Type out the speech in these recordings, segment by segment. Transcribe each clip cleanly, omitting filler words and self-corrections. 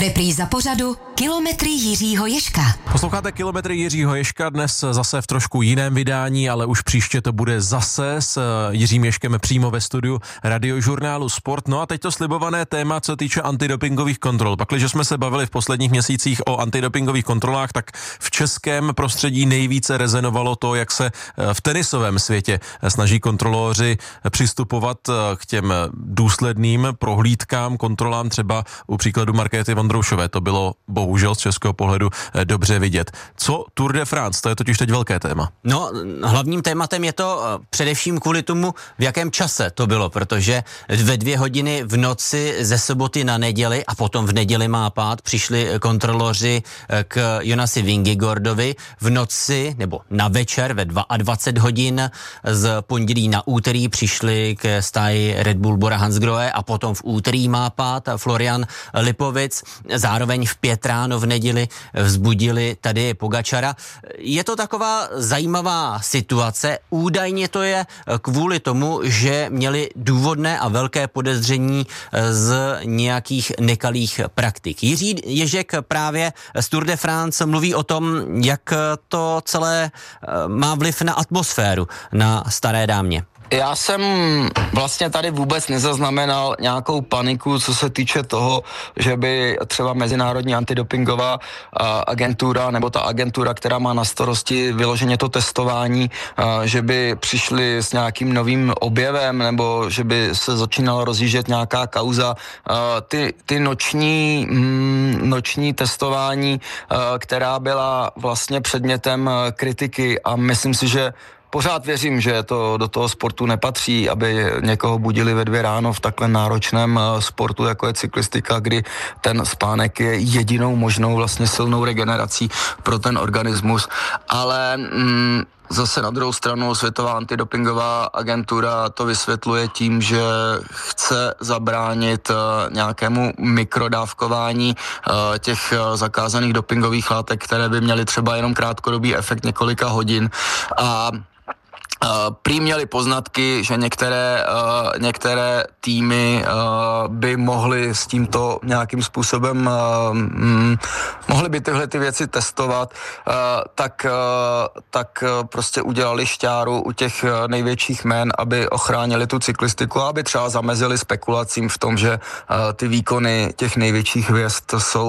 Repríza pořadu Kilometry Jiřího Ježka. Posloucháte Kilometry Jiřího Ježka, dnes zase v trošku jiném vydání, ale už příště to bude zase s Jiřím Ježkem přímo ve studiu radiožurnálu Sport. No a teď to slibované téma, co týče antidopingových kontrol. Pakliže jsme se bavili v posledních měsících o antidopingových kontrolách, tak v českém prostředí nejvíce rezonovalo to, jak se v tenisovém světě snaží kontrolóři přistupovat k těm důsledným prohlídkám, kontrolám, třeba u příkladu Markéty Vondroušové. To bylo bohužel z českého pohledu dobře vidět. Co Tour de France? To je totiž teď velké téma. No, hlavním tématem je to především kvůli tomu, v jakém čase to bylo, protože ve 2 hodiny v noci ze soboty na neděli a potom v neděli má pád přišli kontroloři k Jonasi Vingegaardovi v noci nebo na večer ve 22 hodin z pondělí na úterý přišli k stáji Red Bull Bora Hansgrohe a potom v úterý má pád Florian Lipovic. Zároveň v 5 ráno v neděli vzbudili tady Pogačara. Je to taková zajímavá situace. Údajně to je kvůli tomu, že měli důvodné a velké podezření z nějakých nekalých praktik. Jiří Ježek právě z Tour de France mluví o tom, jak to celé má vliv na atmosféru na Staré dámě. Já jsem vlastně tady vůbec nezaznamenal nějakou paniku, co se týče toho, že by třeba Mezinárodní antidopingová agentura nebo ta agentura, která má na starosti vyloženě to testování, že by přišli s nějakým novým objevem nebo že by se začínala rozjíždět nějaká kauza. Ty noční testování, která byla vlastně předmětem kritiky a myslím si, že pořád věřím, že to do toho sportu nepatří, aby někoho budili ve 2 ráno v takhle náročném sportu, jako je cyklistika, kdy ten spánek je jedinou možnou vlastně silnou regenerací pro ten organismus. Ale zase na druhou stranu Světová antidopingová agentura to vysvětluje tím, že chce zabránit nějakému mikrodávkování těch zakázaných dopingových látek, které by měly třeba jenom krátkodobý efekt několika hodin a prý měli poznatky, že některé týmy by mohly s tímto nějakým způsobem mohly by tyhle ty věci testovat, tak prostě udělali šťáru u těch největších jmen, aby ochránili tu cyklistiku a aby třeba zamezili spekulacím v tom, že ty výkony těch největších hvězd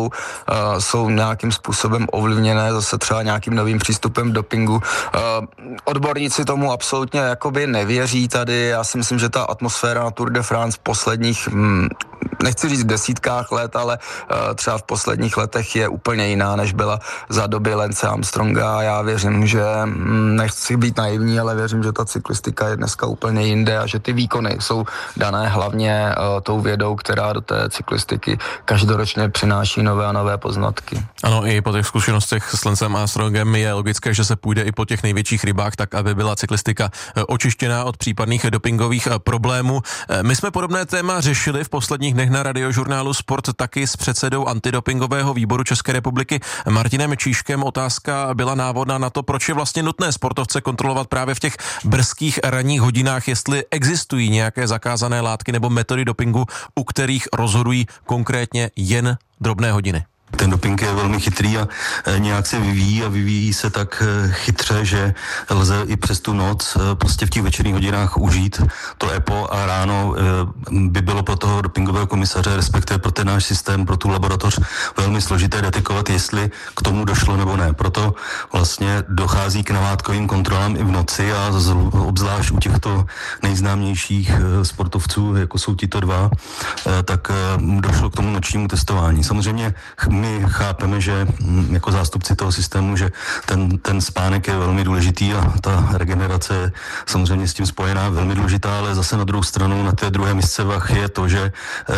jsou nějakým způsobem ovlivněné zase třeba nějakým novým přístupem dopingu. Odborníci tomu absolutně jakoby nevěří tady. Já si myslím, že ta atmosféra na Tour de France v posledních, nechci říct desítkách let, ale třeba v posledních letech je úplně jiná, než byla za doby Lance Armstronga. Já věřím, že nechci být naivní, ale věřím, že ta cyklistika je dneska úplně jinde a že ty výkony jsou dané hlavně tou vědou, která do té cyklistiky každoročně přináší nové a nové poznatky. Ano, i po těch zkušenostech s Lancem Armstrongem je logické, že se půjde i po těch největších rybách, tak aby byla cyklistika očištěná od případných dopingových problémů. My jsme podobné téma řešili v posledních dnech na radiožurnálu Sport taky s předsedou antidopingového výboru České republiky Martinem Číškem. Otázka byla návodná na to, proč je vlastně nutné sportovce kontrolovat právě v těch brzkých ranních hodinách, jestli existují nějaké zakázané látky nebo metody dopingu, u kterých rozhodují konkrétně jen drobné hodiny. Ten doping je velmi chytrý a nějak se vyvíjí a vyvíjí se tak chytře, že lze i přes tu noc prostě v těch večerních hodinách užít to EPO a ráno by bylo pro toho dopingového komisaře, respektive pro ten náš systém, pro tu laboratoř velmi složité detekovat, jestli k tomu došlo nebo ne. Proto vlastně dochází k namátkovým kontrolám i v noci a obzvlášť u těchto nejznámějších sportovců, jako jsou tito 2, tak došlo k tomu nočnímu testování. Samozřejmě my chápeme, že jako zástupci toho systému, že ten spánek je velmi důležitý a ta regenerace je samozřejmě s tím spojená, velmi důležitá, ale zase na druhou stranu na té druhé misce vah je to, že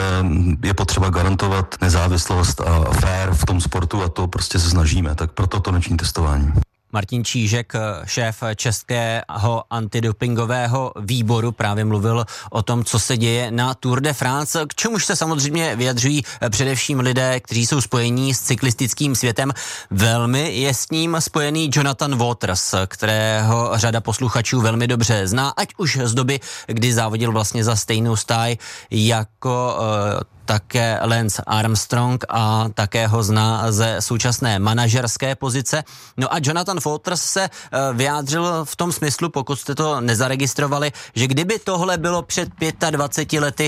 je potřeba garantovat nezávislost a fér v tom sportu a to prostě se snažíme, tak proto to noční testování. Martin Čížek, šéf českého antidopingového výboru, právě mluvil o tom, co se děje na Tour de France, k čemuž se samozřejmě vyjadřují především lidé, kteří jsou spojení s cyklistickým světem. Velmi je s ním spojený Jonathan Waters, kterého řada posluchačů velmi dobře zná, ať už z doby, kdy závodil vlastně za stejnou stáj jako také Lance Armstrong a také ho zná ze současné manažerské pozice. No a Jonathan Waters se vyjádřil v tom smyslu, pokud jste to nezaregistrovali, že kdyby tohle bylo před 25 lety,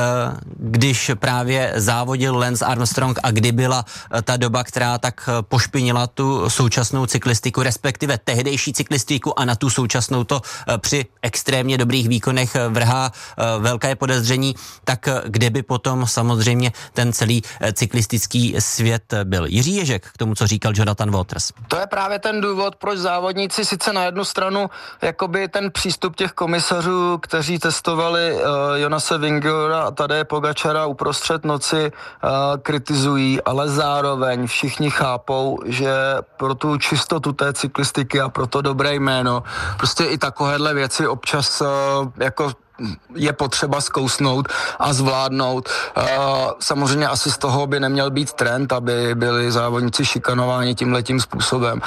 když právě závodil Lance Armstrong a kdy byla ta doba, která tak pošpinila tu současnou cyklistiku, respektive tehdejší cyklistiku a na tu současnou to při extrémně dobrých výkonech vrhá velké podezření, tak kde by potom samozřejmě ten celý cyklistický svět byl. Jiří Ježek k tomu, co říkal Jonathan Waters. To je právě ten důvod, proč závodníci sice na jednu stranu jakoby ten přístup těch komisařů, kteří testovali Jonase Vingegaarda a Tadeje Pogačara uprostřed noci, kritizují, ale zároveň všichni chápou, že pro tu čistotu té cyklistiky a pro to dobré jméno prostě i takovéhle věci občas jako je potřeba zkousnout a zvládnout. Samozřejmě asi z toho by neměl být trend, aby byli závodníci šikanováni tímhletím způsobem,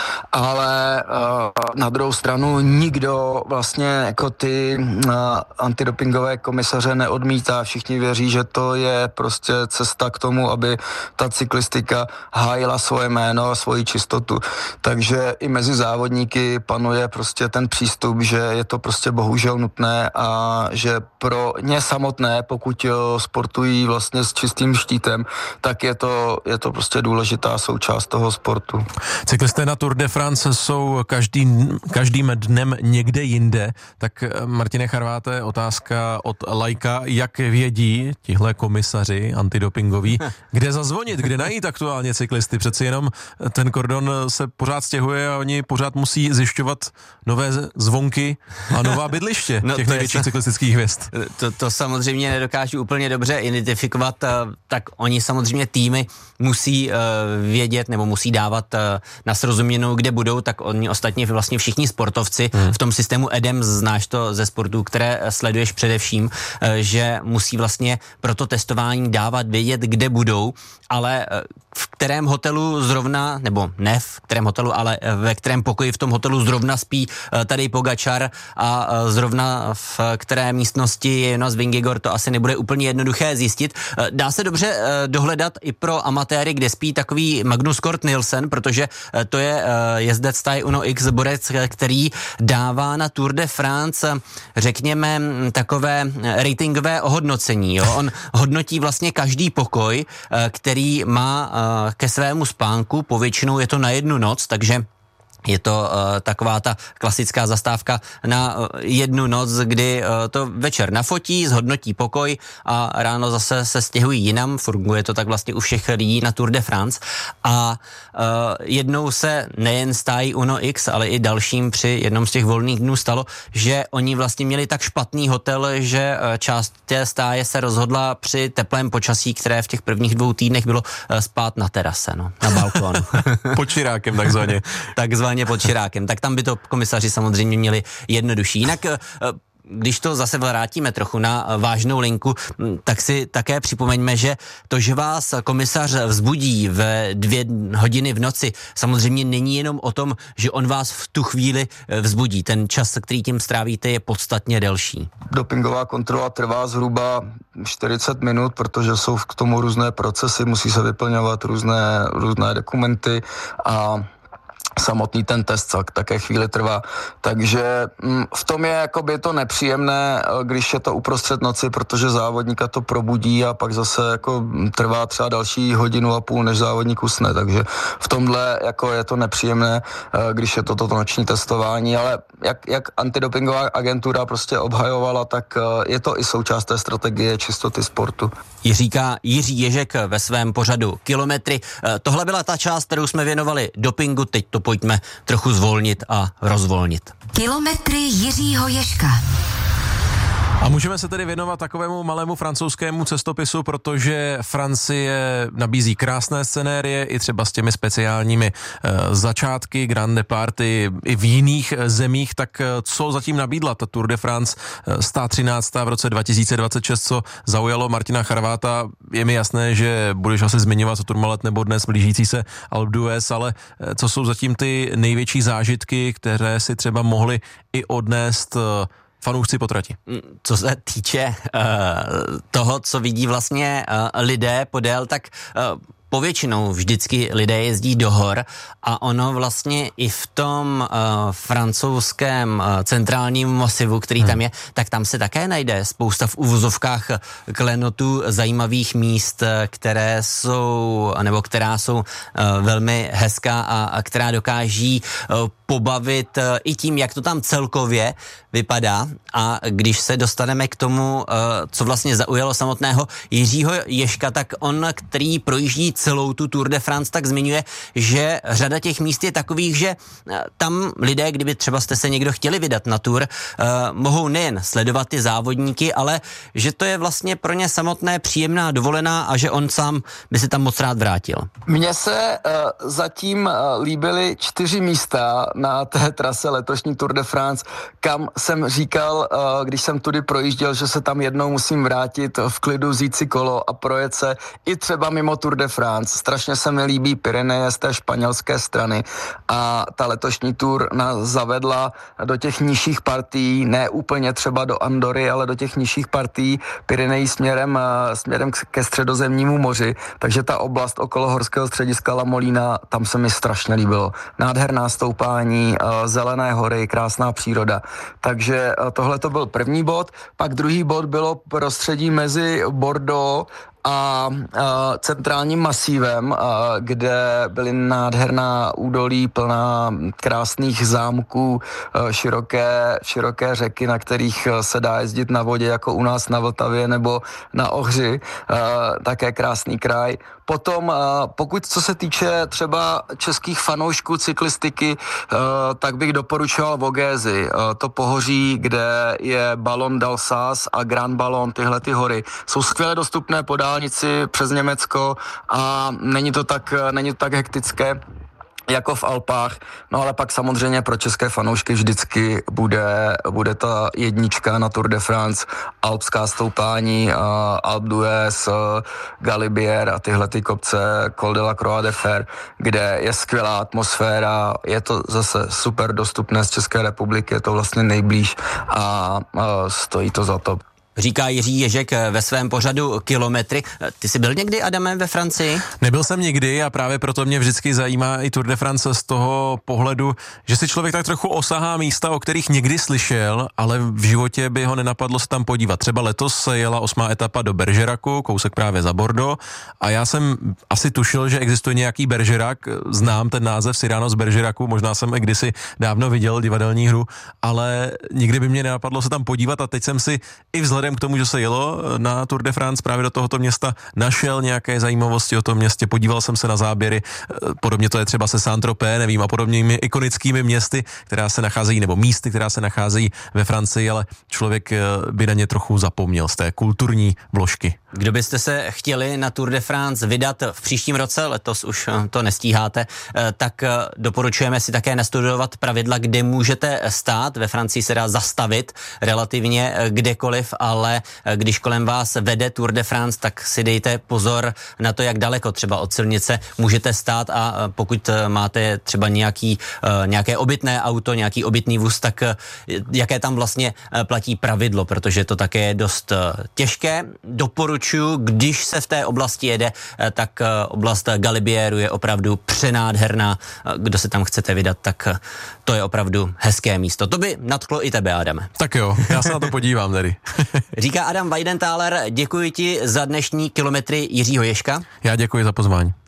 ale na druhou stranu nikdo vlastně jako ty antidopingové komisaře neodmítá. Všichni věří, že to je prostě cesta k tomu, aby ta cyklistika hájila svoje jméno a svoji čistotu. Takže i mezi závodníky panuje prostě ten přístup, že je to prostě bohužel nutné a že pro ně samotné, pokud sportují vlastně s čistým štítem, tak je to prostě důležitá součást toho sportu. Cyklisté na Tour de France jsou každým dnem někde jinde, tak Martine Charváte, otázka od laika, jak vědí tihle komisaři antidopingoví, kde zazvonit, kde najít aktuálně cyklisty, přeci jenom ten kordon se pořád stěhuje a oni pořád musí zjišťovat nové zvonky a nová bydliště těch největších cyklistických hvězd. To samozřejmě nedokážu úplně dobře identifikovat, tak oni samozřejmě týmy musí vědět nebo musí dávat na srozuměnou, kde budou, tak oni ostatně vlastně všichni sportovci v tom systému EDEM, znáš to ze sportů, které sleduješ především, že musí vlastně pro to testování dávat vědět, kde budou, ale v kterém hotelu zrovna, nebo ne v kterém hotelu, ale ve kterém pokoji v tom hotelu zrovna spí Tadej Pogačar a zrovna v které místnosti je Jonas Vingegaard, to asi nebude úplně jednoduché zjistit. Dá se dobře dohledat i pro amatéry, kde spí takový Magnus Cort Nielsen, protože to je jezdec stáje Uno X, borec, který dává na Tour de France, řekněme, takové ratingové ohodnocení. Jo? On hodnotí vlastně každý pokoj, který má ke svému spánku, povětšinou je to na jednu noc, takže je to taková ta klasická zastávka na jednu noc, kdy to večer nafotí, zhodnotí pokoj a ráno zase se stěhují jinam. Funguje to tak vlastně u všech lidí na Tour de France. A jednou se nejen stájí Uno X, ale i dalším při jednom z těch volných dnů stalo, že oni vlastně měli tak špatný hotel, že část té stáje se rozhodla při teplém počasí, které v těch prvních 2 týdnech bylo spát na terase, no, na balkónu. Pod Čirákem takzvaně. Takzvaně pod Čirákem. Tak tam by to komisaři samozřejmě měli jednodušší. Jinak když to zase vrátíme trochu na vážnou linku, tak si také připomeňme, že to, že vás komisař vzbudí ve 2 hodiny v noci, samozřejmě není jenom o tom, že on vás v tu chvíli vzbudí. Ten čas, který tím strávíte, je podstatně delší. Dopingová kontrola trvá zhruba 40 minut, protože jsou k tomu různé procesy, musí se vyplňovat různé dokumenty a samotný ten test také chvíli trvá. Takže v tom je jakoby to nepříjemné, když je to uprostřed noci, protože závodníka to probudí a pak zase jako trvá třeba další 1,5 hodiny, než závodník usne. Takže v tomhle jako je to nepříjemné, když je toto noční testování, ale jak antidopingová agentura prostě obhajovala, tak je to i součást té strategie čistoty sportu. Říká Jiří Ježek ve svém pořadu Kilometry. Tohle byla ta část, kterou jsme věnovali dopingu, teď to pojďme trochu zvolnit a rozvolnit. Kilometry Jiřího Ježka. A můžeme se tedy věnovat takovému malému francouzskému cestopisu, protože Francie nabízí krásné scenérie i třeba s těmi speciálními začátky, grande party i v jiných zemích, tak co zatím nabídla ta Tour de France 113. v roce 2026, co zaujalo Martina Charváta? Je mi jasné, že budeš asi zmiňovat Tourmalet nebo dnes blížící se Alpe d'Huez, ale co jsou zatím ty největší zážitky, které si třeba mohli i odnést fanoušci po trati? Co se týče toho, co vidí vlastně lidé podél, tak povětšinou vždycky lidé jezdí do hor a ono vlastně i v tom francouzském centrálním masivu, který tam je, tak tam se také najde spousta v uvozovkách klenotů zajímavých míst, která jsou velmi hezká a která dokáží pobavit i tím, jak to tam celkově vypadá. A když se dostaneme k tomu, co vlastně zaujalo samotného Jiřího Ježka, tak on, který projíždí celou tu Tour de France, tak zmiňuje, že řada těch míst je takových, že tam lidé, kdyby třeba jste se někdo chtěli vydat na Tour, mohou nejen sledovat ty závodníky, ale že to je vlastně pro ně samotné příjemná dovolená a že on sám by se tam moc rád vrátil. Mně se zatím líbily 4 místa na té trase letošní Tour de France, kam jsem říkal, když jsem tudy projížděl, že se tam jednou musím vrátit v klidu, vzít si kolo a projet se i třeba mimo Tour de France. Strašně se mi líbí Pyreneje z té španělské strany a ta letošní Tour nás zavedla do těch nižších partií, ne úplně třeba do Andory, ale do těch nižších partií Pyrenejí směrem ke středozemnímu moři, takže ta oblast okolo horského střediska La Molina, tam se mi strašně líbilo. Nádherná stoupání, zelené hory, krásná příroda. Takže tohle to byl první bod, pak druhý bod bylo prostředí mezi Bordeaux a centrálním masívem, kde byly nádherná údolí plná krásných zámků, široké řeky, na kterých se dá jezdit na vodě, jako u nás na Vltavě nebo na Ohři, také krásný kraj. Potom, pokud co se týče třeba českých fanoušků cyklistiky, tak bych doporučoval Vogézy. To pohoří, kde je Ballon d'Alsace a Grand Ballon, tyhle ty hory, jsou skvěle dostupné po dálnici přes Německo a není to tak hektické jako v Alpách, no ale pak samozřejmě pro české fanoušky vždycky bude ta jednička na Tour de France, alpská stoupání, Alpe d'Huez, Galibier a tyhle ty kopce, Col de la Croix de Fer, kde je skvělá atmosféra, je to zase super dostupné z České republiky, je to vlastně nejblíž a stojí to za to. Říká Jiří Ježek ve svém pořadu Kilometry. Ty jsi byl někdy, Adame, ve Francii? Nebyl jsem nikdy a právě proto mě vždycky zajímá i Tour de France z toho pohledu, že si člověk tak trochu osahá místa, o kterých někdy slyšel, ale v životě by ho nenapadlo se tam podívat. Třeba letos se jela 8. etapa do Bergeracu, kousek právě za Bordeaux, a já jsem asi tušil, že existuje nějaký Bergerac, znám ten název Cyrano z Bergeracu, možná jsem i kdysi dávno viděl divadelní hru, ale nikdy by mě nenapadlo se tam podívat a teď jsem si i vzhledem k tomu, že se jelo na Tour de France právě do tohoto města, našel nějaké zajímavosti o tom městě, podíval jsem se na záběry, podobně to je třeba se Saint-Tropez, nevím, a podobnými ikonickými městy, která se nacházejí, nebo místy, která se nacházejí ve Francii, ale člověk by na ně trochu zapomněl z té kulturní vložky. Kdo byste se chtěli na Tour de France vydat v příštím roce, letos už to nestíháte, tak doporučujeme si také nastudovat pravidla, kde můžete stát. Ve Francii se dá zastavit relativně kdekoliv, ale když kolem vás vede Tour de France, tak si dejte pozor na to, jak daleko třeba od silnice můžete stát a pokud máte třeba nějaké obytné auto, nějaký obytný vůz, tak jaké tam vlastně platí pravidlo, protože to také je dost těžké. Doporučuji, když se v té oblasti jede, tak oblast Galibieru je opravdu přenádherná. Kdo se tam chcete vydat, tak to je opravdu hezké místo. To by nadchlo i tebe, Adame. Tak jo, já se na to podívám tedy. Říká Adam Weidenthaler, děkuji ti za dnešní Kilometry Jiřího Ježka. Já děkuji za pozvání.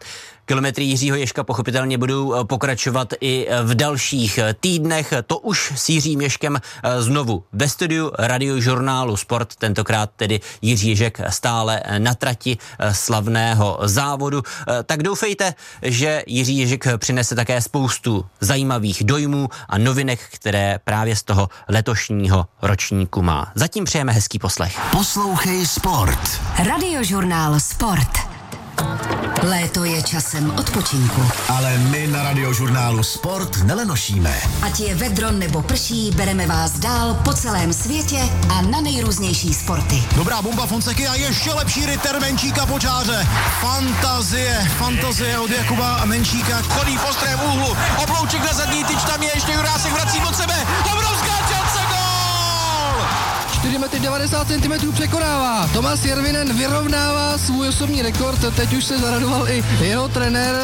Kilometry Jiřího Ježka pochopitelně budou pokračovat i v dalších týdnech. To už s Jiřím Ježkem znovu ve studiu Radiožurnálu Sport, tentokrát tedy Jiří Ježek stále na trati slavného závodu. Tak doufejte, že Jiří Ježek přinese také spoustu zajímavých dojmů a novinek, které právě z toho letošního ročníku má. Zatím přejeme hezký poslech. Poslouchej Sport. Radiožurnál Sport. Léto je časem odpočinku. Ale my na Radiožurnálu Sport nelenošíme. Ať je vedro nebo prší, bereme vás dál po celém světě a na nejrůznější sporty. Dobrá bomba Fonseky a ještě lepší rytter Menčíka po čáře. Fantazie od Jakuba Menčíka. Chodí v ostrém úhlu, oblouček na zadní tyč, tam je ještě Jurásek, vrací od sebe, obrovská šance, gól! 4 metry 90 cm překonává. Tomáš Järvinen vyrovnává svůj osobní rekord, teď už se zaradoval i jeho trenér.